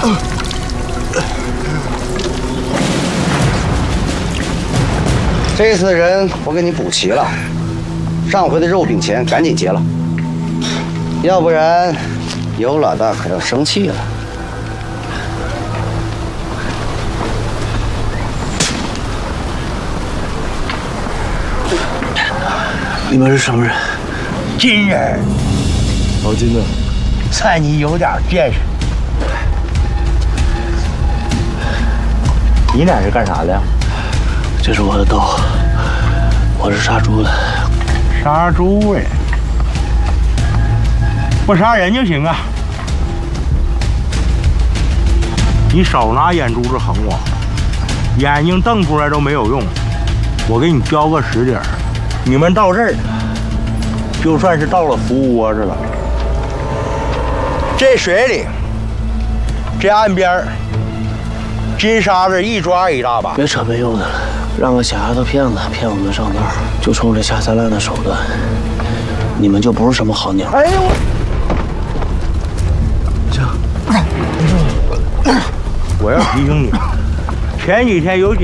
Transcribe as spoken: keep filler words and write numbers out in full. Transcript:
这次的人我给你补齐了，上回的肉饼钱赶紧结了，要不然尤老大可要生气了。 你们是什么人？ 金人。 老金呢？ 猜你有点见识。 你俩是干啥的呀？ 这是我的刀，我是杀猪的。 杀猪哎，不杀人就行啊。你少拿眼珠子横我，眼睛瞪出来都没有用。我给你教个实底儿，你们到这儿，就算是到了服窝子了。这水里，这岸边儿。金沙子一抓一大把， 别扯没用的了，让个小丫头骗子骗我们上当，就冲这下三滥的手段，你们就不是什么好鸟。 哎呦我！ 行， 我要提醒你，前几天有几。